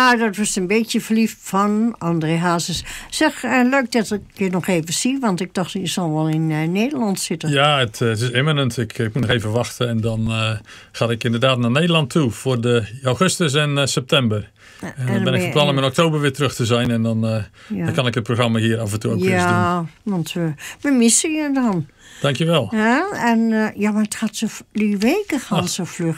Ja, dat was een beetje verliefd van André Hazes. Zeg, leuk dat ik je nog even zie, want ik dacht, je zal wel in Nederland zitten. Ja, het is imminent. Ik moet nog even wachten en dan ga ik inderdaad naar Nederland toe voor de augustus en september. En dan ben ik van plan om in oktober weer terug te zijn en dan kan ik het programma hier af en toe ook weer eens doen. Ja, want we missen je dan. Dankjewel. Ja, en maar het gaat die weken gaan zo vlug.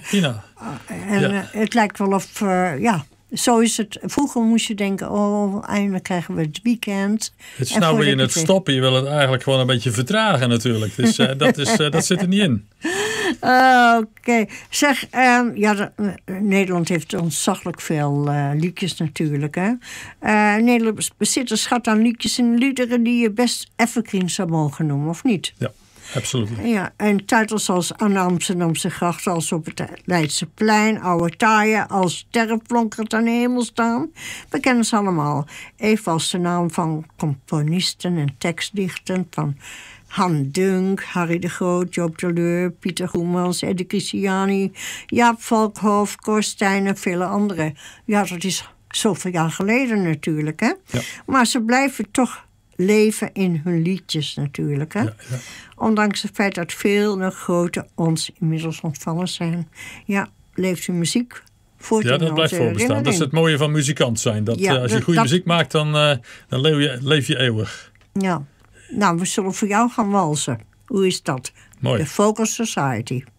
Het lijkt wel of, zo is het. Vroeger moest je denken, eindelijk krijgen we het weekend. Het is nou weer in het stoppen. Je wil het eigenlijk gewoon een beetje vertragen natuurlijk. Dus dat zit er niet in. Oké. Zeg, Nederland heeft ontzaglijk veel liedjes natuurlijk. Hè? Nederland bezit een schat aan liedjes en liederen die je best evergreen zou mogen noemen, of niet? Ja. Absoluut. Ja, en titels als Aan de Amsterdamse gracht, als op het Leidseplein, Oude Taaien, als sterren flonkert aan de hemel staan. We kennen ze allemaal. Evenals de naam van componisten en tekstdichten van Han Dunk, Harry de Groot, Joop de Leur, Pieter Goemans, Eddie Christiani, Jaap Valkhoff, Cor Steijn en vele anderen. Ja, dat is zoveel jaar geleden natuurlijk, hè? Ja. Maar ze blijven toch leven in hun liedjes natuurlijk. Hè? Ja. Ondanks het feit dat veel nog grote ons inmiddels ontvallen zijn. Ja, leeft hun muziek voort in onze dat blijft voorbestaan. Dat is het mooie van muzikant zijn. Als je goede muziek maakt, dan leef je eeuwig. Ja, nou, we zullen voor jou gaan walsen. Hoe is dat? Mooi. The Focus Society.